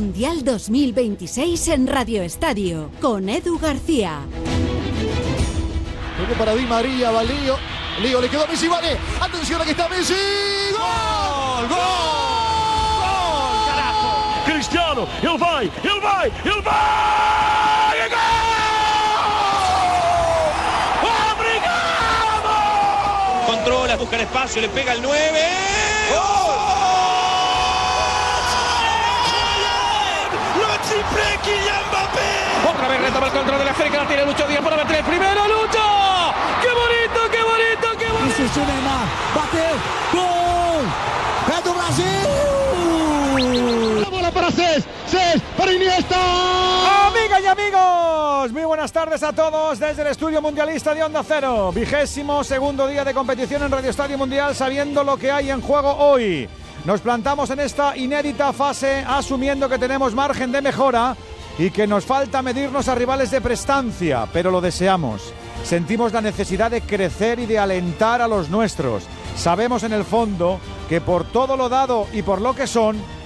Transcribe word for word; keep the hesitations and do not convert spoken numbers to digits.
Mundial dos mil veintiséis en Radio Estadio, con Edu García. Tocó para Di María, va Lío. Lío le quedó a Messi, vale. Atención, aquí está Messi. ¡Gol! ¡Gol! ¡Gol! ¡Carajo! Cristiano, ele vai, ele vai, ele vai! ¡Gol! ¡Obrigado! Controla, busca el espacio, le pega el nueve. ¡Gol! Otra vez retoma el control de la América, la tiene Lucho Díaz para meter el primero. ¡Lucho! ¡Qué bonito, qué bonito, qué bonito! Isso, Neymar, bateu, gol! É do Brasil! La bola para Cés, Cés para Iniesta. Amigas y amigos, muy buenas tardes a todos desde el estudio mundialista de Onda Cero. Vigésimo segundo día de competición en Radio Estadio Mundial, sabiendo lo que hay en juego hoy. Nos plantamos en esta inédita fase asumiendo que tenemos margen de mejora y que nos falta medirnos a rivales de prestancia, pero lo deseamos. Sentimos la necesidad de crecer y de alentar a los nuestros. Sabemos en el fondo que por todo lo dado y por lo que son,